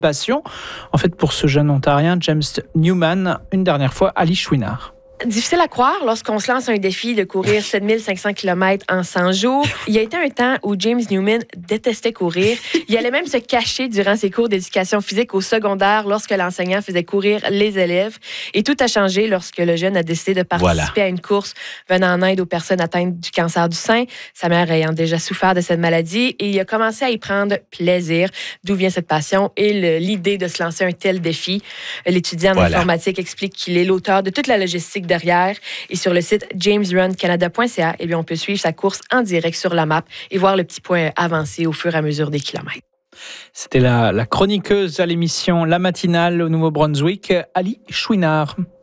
passion. En fait, pour ce jeune Ontarien, James Newman, une dernière fois, Ali Chouinard. Difficile à croire lorsqu'on se lance un défi de courir 7500 km en 100 jours. Il y a été un temps où James Newman détestait courir. Il allait même se cacher durant ses cours d'éducation physique au secondaire lorsque l'enseignant faisait courir les élèves. Et tout a changé lorsque le jeune a décidé de participer à une course venant en aide aux personnes atteintes du cancer du sein, sa mère ayant déjà souffert de cette maladie. Et il a commencé à y prendre plaisir. D'où vient cette passion et l'idée de se lancer un tel défi? L'étudiant en informatique explique qu'il est l'auteur de toute la logistique derrière. Et sur le site jamesruncanada.ca, on peut suivre sa course en direct sur la map et voir le petit point avancé au fur et à mesure des kilomètres. C'était la chroniqueuse à l'émission La Matinale au Nouveau-Brunswick, Ali Chouinard.